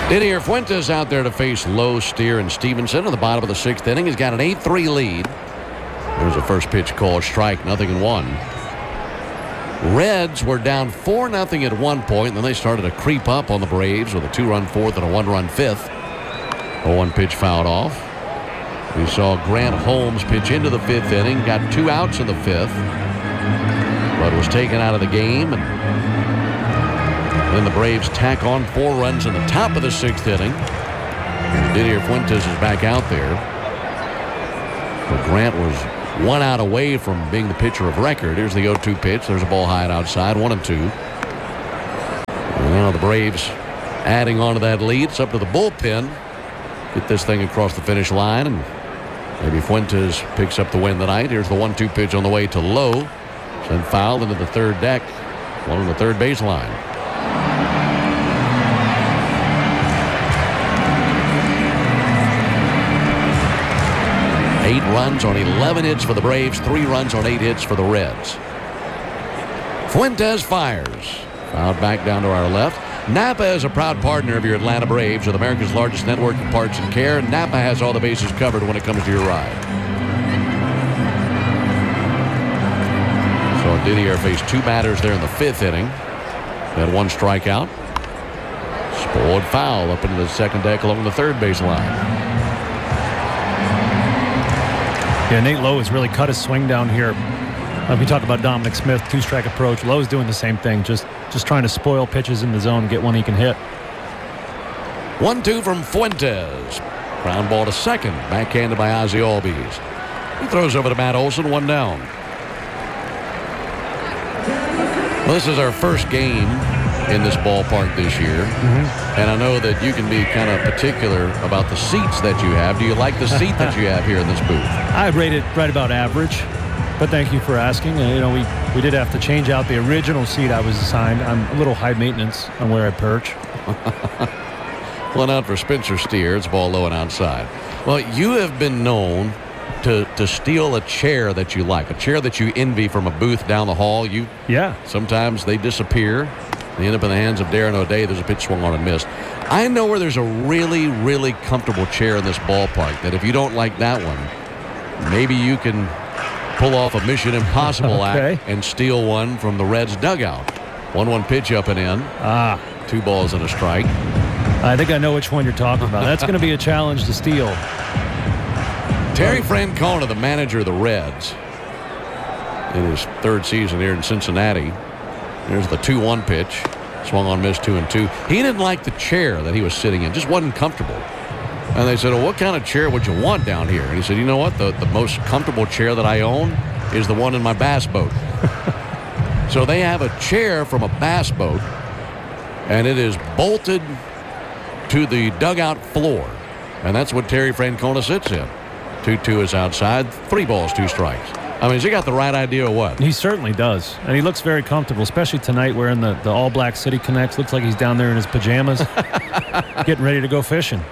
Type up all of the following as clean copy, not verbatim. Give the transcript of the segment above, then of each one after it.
Didier Fuentes out there to face Lowe, Steer, and Stevenson in the bottom of the 6th inning. He's got an 8-3 lead. There's a first pitch called strike, 0-1. Reds were down 4-0 at one point, and then they started to creep up on the Braves with a 2-run 4th and a 1-run 5th. A 1 pitch fouled off. We saw Grant Holmes pitch into the 5th inning, got 2 outs in the 5th, but was taken out of the game. And then the Braves tack on 4 runs in the top of the 6th inning. Didier Fuentes is back out there. But Grant was 1 out away from being the pitcher of record. Here's the 0-2 pitch. There's a ball high and outside, 1-2. And now the Braves adding on to that lead. It's up to the bullpen. Get this thing across the finish line, and maybe Fuentes picks up the win tonight. Here's the 1-2 pitch on the way to Lowe. Then fouled into the 3rd deck. One on the 3rd baseline. Eight runs on 11 hits for the Braves, 3 runs on 8 hits for the Reds. Fuentes fires. Fouled back down to our left. Napa is a proud partner of your Atlanta Braves with America's largest network of parts and care. Napa has all the bases covered when it comes to your ride. So Didier faced 2 batters there in the 5th inning. Had 1 strikeout. Spoiled foul up into the 2nd deck along the 3rd baseline. Yeah, Nate Lowe has really cut his swing down here. We talk about Dominic Smith, 2-strike approach. Lowe's doing the same thing, just trying to spoil pitches in the zone, get one he can hit. 1-2 from Fuentes. Ground ball to second, backhanded by Ozzie Albies. He throws over to Matt Olson, 1 down. Well, this is our first game in this ballpark this year. And I know that you can be kind of particular about the seats that you have. Do you like the seat that you have here in this booth? I rate it right about average, but thank you for asking. We did have to change out the original seat I was assigned. I'm a little high maintenance on where I perch. One out for Spencer Steer. It's ball low and outside. Well, you have been known to steal a chair that you like, a chair that you envy from a booth down the hall. Sometimes they disappear. They end up in the hands of Darren O'Day. There's a pitch swung on and missed. I know where there's a really, really comfortable chair in this ballpark that if you don't like that one, maybe you can pull off a Mission Impossible act and steal one from the Reds dugout. 1-1 pitch up and in. 2 balls and a strike. I think I know which one you're talking about. That's going to be a challenge to steal. Terry Francona, the manager of the Reds, in his 3rd season here in Cincinnati. There's the 2-1 pitch. Swung on, missed, 2-2. He didn't like the chair that he was sitting in. Just wasn't comfortable. And they said, well, what kind of chair would you want down here? And he said, you know what? The most comfortable chair that I own is the one in my bass boat. So they have a chair from a bass boat, and it is bolted to the dugout floor. And that's what Terry Francona sits in. 2-2 is outside. 3 balls, 2 strikes. I mean, has he got the right idea or what? He certainly does. And he looks very comfortable, especially tonight wearing the all-black City Connects. Looks like he's down there in his pajamas, getting ready to go fishing.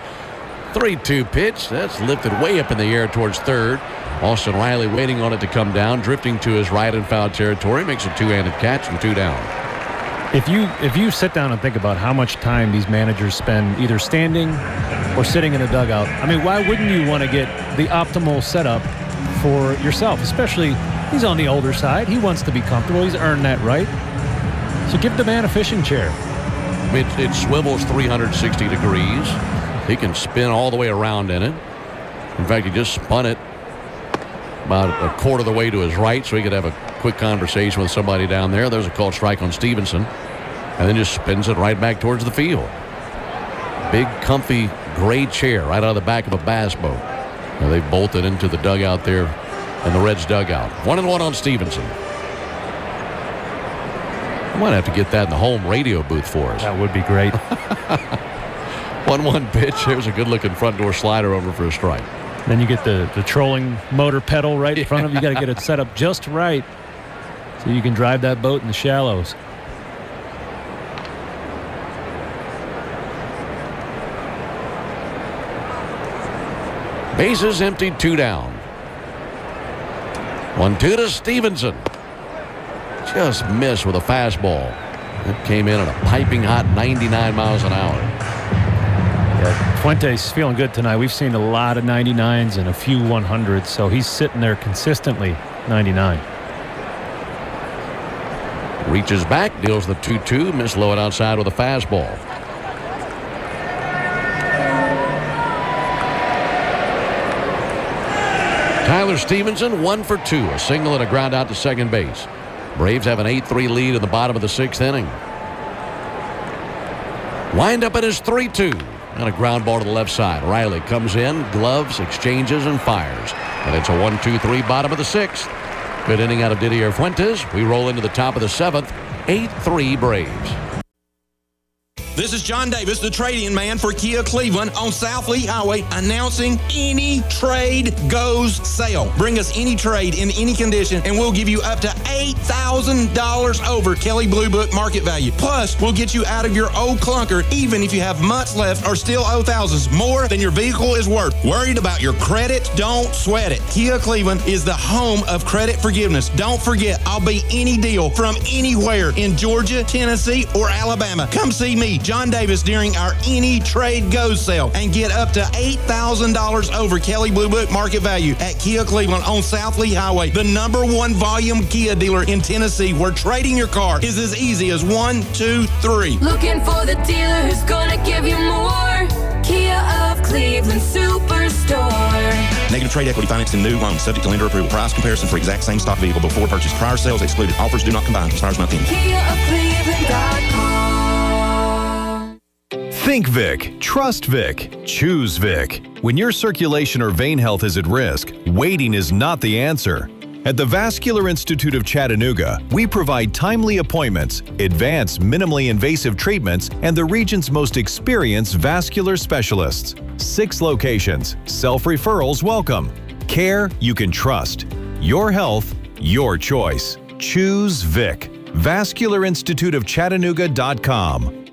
3-2 pitch. That's lifted way up in the air towards 3rd. Austin Riley waiting on it to come down, drifting to his right in foul territory. Makes a 2-handed catch and 2 down. If you sit down and think about how much time these managers spend either standing or sitting in a dugout, I mean, why wouldn't you want to get the optimal setup for yourself? Especially, he's on the older side. He wants to be comfortable. He's earned that right. So give the man a fishing chair. It swivels 360 degrees. He can spin all the way around in it. In fact, he just spun it about a quarter of the way to his right so he could have a quick conversation with somebody down there. There's a called strike on Stevenson. And then just spins it right back towards the field. Big, comfy, gray chair right out of the back of a bass boat. Now they bolted into the dugout there in the Reds dugout. 1-1 on Stevenson. I might have to get that in the home radio booth for us. That would be great. 1-1 pitch. There's a good-looking front door slider over for a strike. Then you get the trolling motor pedal right in front of you. You got to get it set up just right so you can drive that boat in the shallows. Bases emptied, 2 down. 1-2 to Stevenson. Just missed with a fastball. It came in at a piping hot 99 miles an hour. Yeah, Fuentes feeling good tonight. We've seen a lot of 99s and a few 100s, so he's sitting there consistently 99. Reaches back, deals the 2-2, miss low and outside with a fastball. Tyler Stevenson, 1 for 2, a single and a ground out to second base. Braves have an 8-3 lead in the bottom of the 6th inning. Wind up at his 3-2. And a ground ball to the left side. Riley comes in, gloves, exchanges, and fires. And it's a 1-2-3 bottom of the 6th. Good inning out of Didier Fuentes. We roll into the top of the 7th. 8-3 Braves. This is John Davis, the trade-in man for Kia Cleveland on South Lee Highway, announcing Any Trade Goes sale. Bring us any trade in any condition, and we'll give you up to $8,000 over Kelley Blue Book market value. Plus, we'll get you out of your old clunker, even if you have months left or still owe thousands more than your vehicle is worth. Worried about your credit? Don't sweat it. Kia Cleveland is the home of credit forgiveness. Don't forget, I'll be any deal from anywhere in Georgia, Tennessee, or Alabama. Come see me, John Davis, during our Any Trade Goes sale and get up to $8,000 over Kelley Blue Book market value at Kia Cleveland on South Lee Highway, the #1 volume Kia dealer in Tennessee, where trading your car is as easy as 1, 2, 3. Looking for the dealer who's gonna give you more. Kia of Cleveland Superstore. Negative trade equity financing new loans subject to lender approval. Price comparison for exact same stock vehicle before purchase. Prior sales excluded. Offers do not combine. Expires not in. KiaofCleveland.com. Think Vic. Trust Vic. Choose Vic. When your circulation or vein health is at risk, waiting is not the answer. At the Vascular Institute of Chattanooga, we provide timely appointments, advanced minimally invasive treatments, and the region's most experienced vascular specialists. 6 locations. Self-referrals welcome. Care you can trust. Your health, your choice. Choose Vic. VascularInstituteofChattanooga.com.